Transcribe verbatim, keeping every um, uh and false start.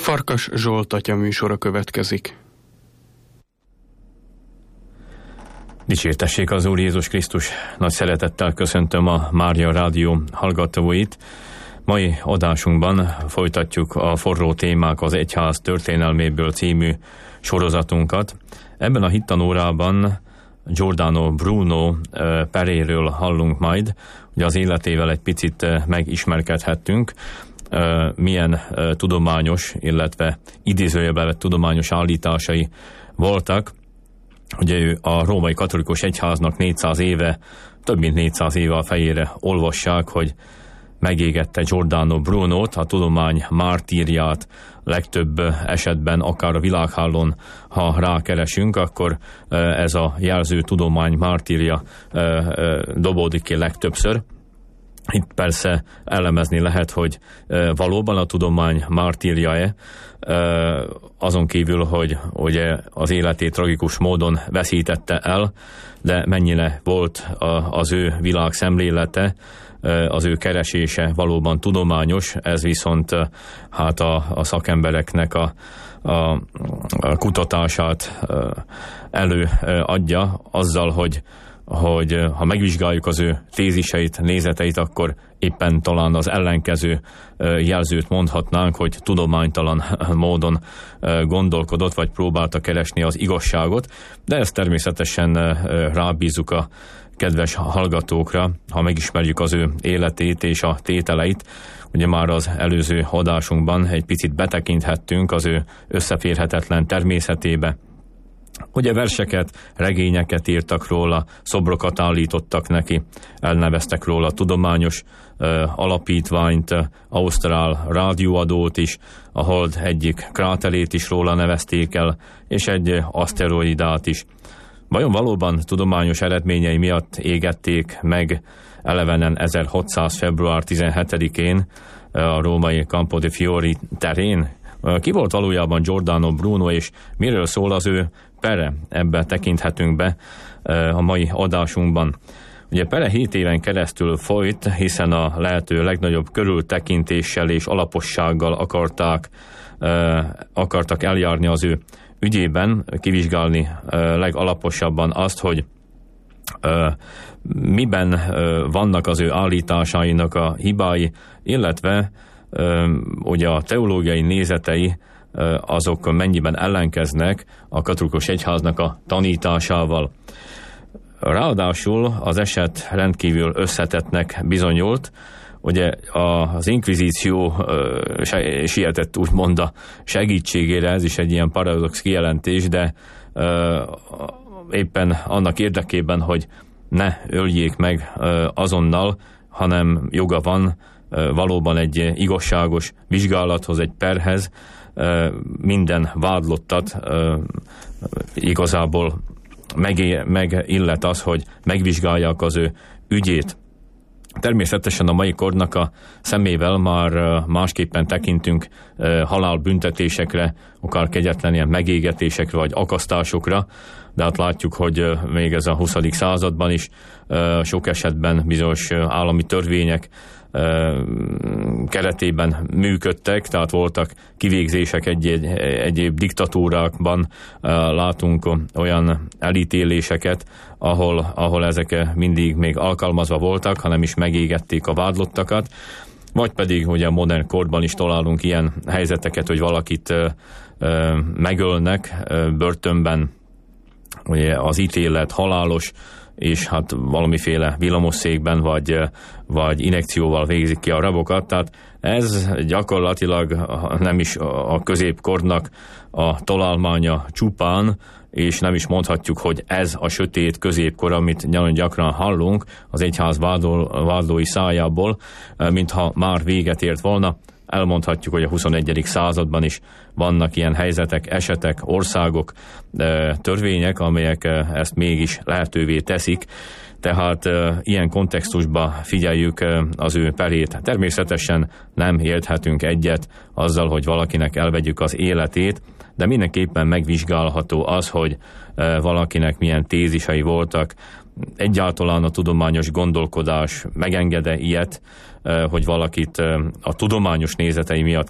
Farkas Zsolt atya műsora következik. Dicsértessék az Úr Jézus Krisztus! Nagy szeretettel köszöntöm a Mária Rádió hallgatóit. Mai adásunkban folytatjuk a Forró témák az Egyház történelméből című sorozatunkat. Ebben a hittanórában Giordano Bruno peréről hallunk majd, hogy az életével egy picit megismerkedhettünk, milyen tudományos, illetve idézőjelbe vett tudományos állításai voltak. Ugye ő a római katolikus egyháznak négyszáz éve, több mint négyszáz éve a fejére olvassák, hogy megégette Giordano Brunót, a tudomány mártírját. Legtöbb esetben, akár a világhálón, ha rákeresünk, akkor ez a jelző tudomány mártírja dobódik ki legtöbbször. Itt persze elemezni lehet, hogy valóban a tudomány mártírja-e, azon kívül, hogy ugye az életét tragikus módon veszítette el, de mennyire volt az ő világszemlélete, az ő keresése valóban tudományos, ez viszont hát a, a szakembereknek a, a, a kutatását előadja azzal, hogy hogy ha megvizsgáljuk az ő téziseit, nézeteit, akkor éppen talán az ellenkező jelzőt mondhatnánk, hogy tudománytalan módon gondolkodott, vagy próbálta keresni az igazságot, de ezt természetesen rábízzuk a kedves hallgatókra, ha megismerjük az ő életét és a tételeit. Ugye már az előző adásunkban egy picit betekinthettünk az ő összeférhetetlen természetébe. Ugye verseket, regényeket írtak róla, szobrokat állítottak neki, elneveztek róla tudományos uh, alapítványt, uh, ausztrál rádióadót is, a Hold egyik kráterét is róla nevezték el, és egy uh, aszteroidát is. Vajon valóban tudományos eredményei miatt égették meg elevenen ezerhatszáz február tizenhetedikén uh, a római Campo de Fiori terén? Uh, ki volt valójában Giordano Bruno, és miről szól az ő pere? Ebbe tekinthetünk be a mai adásunkban. Ugye pere hét éven keresztül folyt, hiszen a lehető legnagyobb körültekintéssel és alapossággal akarták, akartak eljárni az ő ügyében, kivizsgálni legalaposabban azt, hogy miben vannak az ő állításainak a hibái, illetve ugye a teológiai nézetei azok mennyiben ellenkeznek a katolikus egyháznak a tanításával. Ráadásul az eset rendkívül összetettnek bizonyult. Ugye az inkvizíció sietett úgymond a segítségére, ez is egy ilyen paradox kijelentés, de éppen annak érdekében, hogy ne öljék meg azonnal, hanem joga van valóban egy igazságos vizsgálathoz, egy perhez, minden vádlottat igazából megillet az, hogy megvizsgálják az ő ügyét. Természetesen a mai kornak a szemével már másképpen tekintünk halálbüntetésekre, akár kegyetlen ilyen megégetésekre vagy akasztásokra, de hát látjuk, hogy még ez a huszadik században is sok esetben bizonyos állami törvények keretében működtek, tehát voltak kivégzések egy-egy, egyéb diktatúrákban, látunk olyan elítéléseket, ahol, ahol ezek mindig még alkalmazva voltak, hanem is megégették a vádlottakat, vagy pedig ugye a modern korban is találunk ilyen helyzeteket, hogy valakit megölnek börtönben, ugye az ítélet halálos, és hát valamiféle villamosszékben vagy, vagy injekcióval végzik ki a rabokat. Tehát ez gyakorlatilag nem is a középkornak a találmánya csupán, és nem is mondhatjuk, hogy ez a sötét középkor, amit nagyon gyakran hallunk az egyház vádol, vádlói szájából, mintha már véget ért volna. Elmondhatjuk, hogy a huszonegyedik században is vannak ilyen helyzetek, esetek, országok, törvények, amelyek ezt mégis lehetővé teszik. Tehát e, ilyen kontextusban figyeljük e, az ő perét. Természetesen nem érthetünk egyet azzal, hogy valakinek elvegyük az életét, de mindenképpen megvizsgálható az, hogy e, valakinek milyen tézisei voltak. Egyáltalán a tudományos gondolkodás megengede ilyet, e, hogy valakit e, a tudományos nézetei miatt